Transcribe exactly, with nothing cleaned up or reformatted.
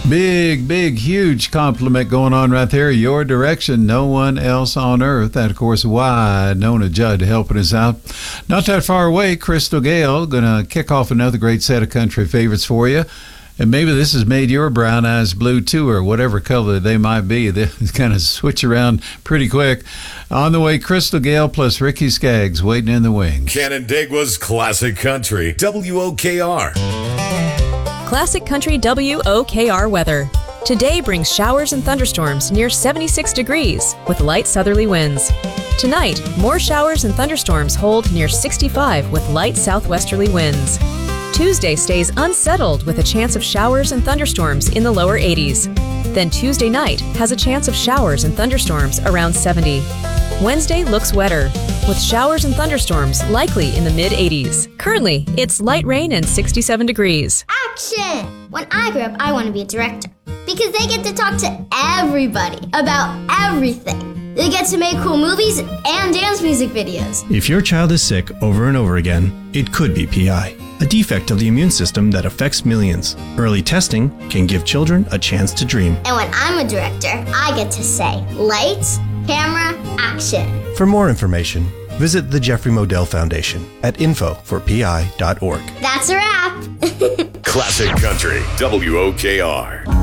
Big, big, huge compliment going on right there. Your direction, no one else on earth. That, of course, why Nona Judd helping us out. Not that far away, Crystal Gale going to kick off another great set of country favorites for you. And maybe this has made your brown eyes blue too, or whatever color they might be. They kind of switch around pretty quick. On the way, Crystal Gale plus Ricky Skaggs waiting in the wings. Canandaigua's Classic Country, W O K R. Classic Country W O K R weather. Today brings showers and thunderstorms near seventy-six degrees with light southerly winds. Tonight, more showers and thunderstorms hold near sixty-five with light southwesterly winds. Tuesday stays unsettled with a chance of showers and thunderstorms in the lower eighties. Then Tuesday night has a chance of showers and thunderstorms around seventy. Wednesday looks wetter, with showers and thunderstorms likely in the mid eighties. Currently, it's light rain and sixty-seven degrees. Action! When I grow up, I want to be a director because they get to talk to everybody about everything. They get to make cool movies and dance music videos. If your child is sick over and over again, it could be P I, a defect of the immune system that affects millions. Early testing can give children a chance to dream. And when I'm a director, I get to say, lights, camera, action. For more information, visit the Jeffrey Modell Foundation at info for p i dot org. That's a wrap. Classic Country, W O K R.